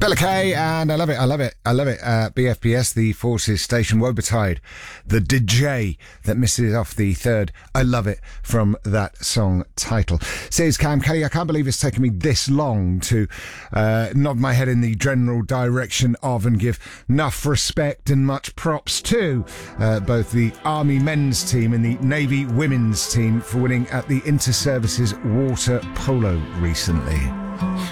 Bella Kay, and I love it. BFBS, the Forces Station Wobertide, the DJ that misses off the third I love it from that song title. Says Cam Kelly, I can't believe it's taken me this long to nod my head in the general direction of and give enough respect and much props to both the Army men's team and the Navy women's team for winning at the Inter-Services Water Polo recently.